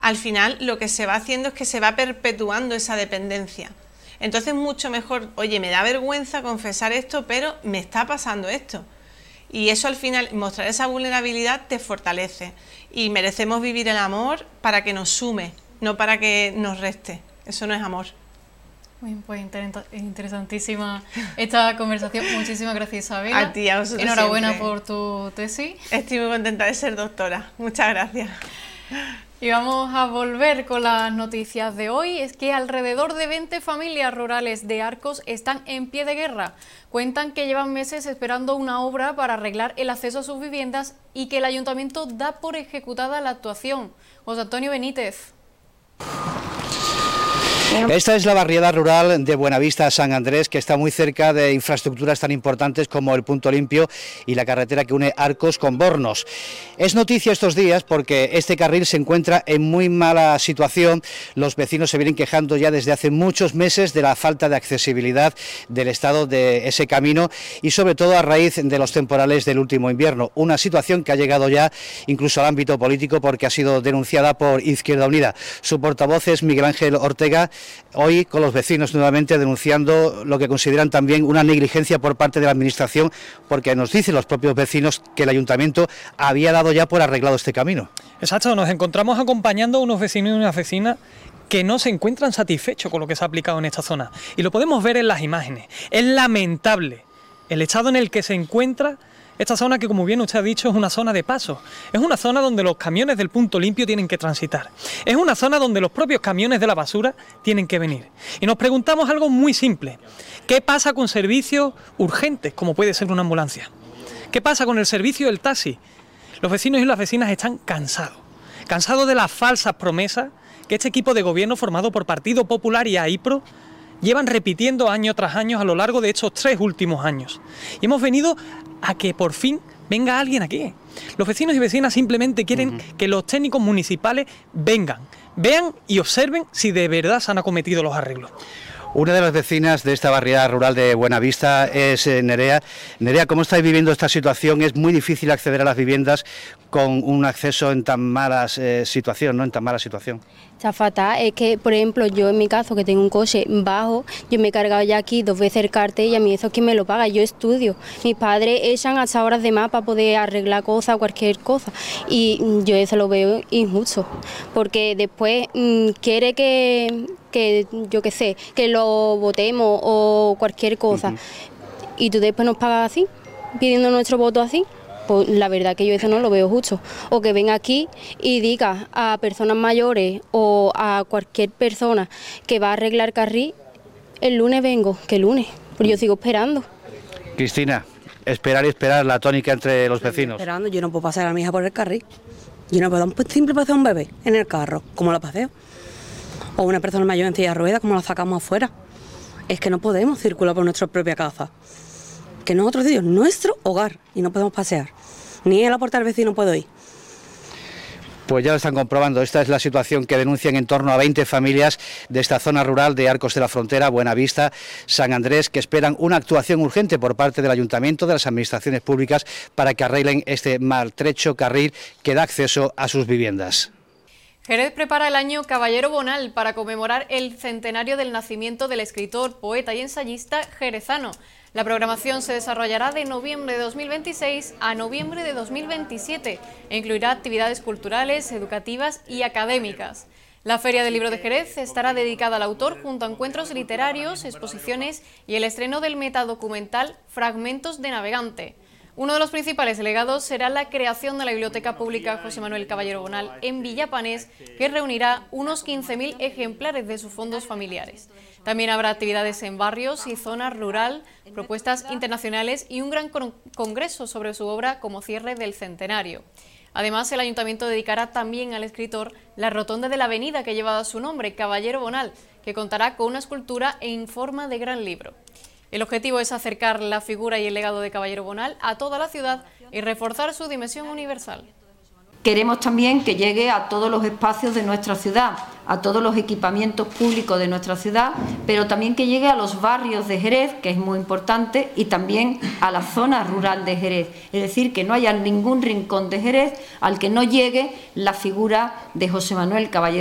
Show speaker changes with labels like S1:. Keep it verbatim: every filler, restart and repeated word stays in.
S1: al final lo que se va haciendo es que se va perpetuando esa dependencia. Entonces mucho mejor, oye, me da vergüenza confesar esto, pero me está pasando esto. Y eso al final, mostrar esa vulnerabilidad te fortalece. Y merecemos vivir el amor para que nos sume, no para que nos reste. Eso no es amor.
S2: Muy pues interesantísima esta conversación. Muchísimas gracias, Isabela.
S1: A ti, a vosotros.
S2: Enhorabuena
S1: siempre.
S2: por tu tesis.
S1: Estoy muy contenta de ser doctora. Muchas gracias.
S2: Y vamos a volver con las noticias de hoy. Es que alrededor de veinte familias rurales de Arcos están en pie de guerra. Cuentan que llevan meses esperando una obra para arreglar el acceso a sus viviendas y que el ayuntamiento da por ejecutada la actuación. José Antonio Benítez.
S3: Esta es la barriada rural de Buenavista San Andrés, que está muy cerca de infraestructuras tan importantes como el Punto Limpio y la carretera que une Arcos con Bornos. Es noticia estos días porque este carril se encuentra en muy mala situación. Los vecinos se vienen quejando ya desde hace muchos meses de la falta de accesibilidad del estado de ese camino y sobre todo a raíz de los temporales del último invierno. Una situación que ha llegado ya incluso al ámbito político porque ha sido denunciada por Izquierda Unida. Su portavoz es Miguel Ángel Ortega, hoy con los vecinos nuevamente denunciando lo que consideran también una negligencia por parte de la administración, porque nos dicen los propios vecinos que el ayuntamiento había dado ya por arreglado este camino.
S4: Exacto, nos encontramos acompañando a unos vecinos y unas vecinas que no se encuentran satisfechos con lo que se ha aplicado en esta zona, y lo podemos ver en las imágenes. Es lamentable el estado en el que se encuentra esta zona, que como bien usted ha dicho es una zona de paso, es una zona donde los camiones del Punto Limpio tienen que transitar, es una zona donde los propios camiones de la basura tienen que venir. Y nos preguntamos algo muy simple: ¿qué pasa con servicios urgentes como puede ser una ambulancia? ¿Qué pasa con el servicio del taxi? Los vecinos y las vecinas están cansados, cansados de las falsas promesas que este equipo de gobierno formado por Partido Popular y A I P R O llevan repitiendo año tras año a lo largo de estos tres últimos años. Y hemos venido a que por fin venga alguien aquí. Los vecinos y vecinas simplemente quieren uh-huh. que los técnicos municipales vengan, vean y observen si de verdad se han acometido los arreglos.
S3: Una de las vecinas de esta barriada rural de Buenavista es eh, Nerea. Nerea, ¿cómo estáis viviendo esta situación? Es muy difícil acceder a las viviendas con un acceso en tan mala eh, situación, ¿no? En tan mala situación.
S5: Está fatal, es que, por ejemplo, yo en mi caso, que tengo un coche bajo, yo me he cargado ya aquí dos veces el cartel y a mí eso es quien me lo paga, yo estudio. Mis padres echan hasta horas de más para poder arreglar cosas, cualquier cosa, y yo eso lo veo injusto, porque después mmm, quiere que, que, yo qué sé, que lo votemos o cualquier cosa, uh-huh. y tú después nos pagas así, pidiendo nuestro voto así. Pues la verdad que yo eso no lo veo justo. O que venga aquí y diga a personas mayores o a cualquier persona que va a arreglar carril, el lunes vengo, que el lunes, pero yo sigo esperando.
S3: Cristina, esperar y esperar, la tónica entre los vecinos.
S6: Esperando, yo no puedo pasar a mi hija por el carril. Yo no puedo un simple pasear a un bebé en el carro, como lo paseo. O una persona mayor en silla de ruedas, como la sacamos afuera. Es que no podemos circular por nuestra propia casa. Que nosotros digo, nuestro hogar, y no podemos pasear. Ni en la puerta del vecino puedo ir.
S3: Pues ya lo están comprobando, esta es la situación que denuncian en torno a veinte familias de esta zona rural de Arcos de la Frontera, Buenavista, San Andrés, que esperan una actuación urgente por parte del ayuntamiento, de las administraciones públicas, para que arreglen este maltrecho carril que da acceso a sus viviendas.
S2: Jerez prepara el año Caballero Bonal para conmemorar el centenario del nacimiento del escritor, poeta y ensayista jerezano. La programación se desarrollará de noviembre de dos mil veintiséis a noviembre de dos mil veintisiete e incluirá actividades culturales, educativas y académicas. La Feria del Libro de Jerez estará dedicada al autor junto a encuentros literarios, exposiciones y el estreno del metadocumental Fragmentos de Navegante. Uno de los principales legados será la creación de la Biblioteca Pública José Manuel Caballero Bonal en Villapanés, que reunirá unos quince mil ejemplares de sus fondos familiares. También habrá actividades en barrios y zonas rural, propuestas internacionales y un gran con- congreso sobre su obra como cierre del centenario. Además, el ayuntamiento dedicará también al escritor la rotonda de la avenida que lleva su nombre, Caballero Bonal, que contará con una escultura en forma de gran libro. El objetivo es acercar la figura y el legado de Caballero Bonal a toda la ciudad y reforzar su dimensión universal.
S7: Queremos también que llegue a todos los espacios de nuestra ciudad, a todos los equipamientos públicos de nuestra ciudad, pero también que llegue a los barrios de Jerez, que es muy importante, y también a la zona rural de Jerez. Es decir, que no haya ningún rincón de Jerez al que no llegue la figura de José Manuel Caballero